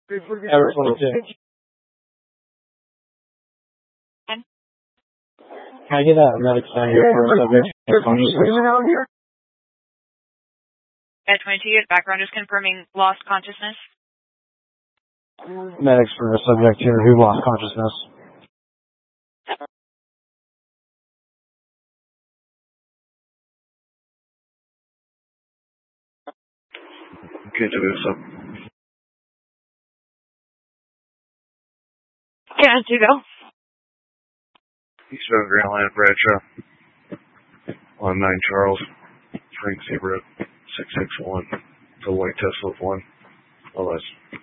Everett 22. Can I get a medic sign here for a subject? At 22, background is confirming lost consciousness. Medics for a subject here who lost consciousness. Okay, to do so. Can you go? Eastbound Grand Line, Bradshaw. 19 Charles. Frank Zebra. 661. The White Tesla 1. LS.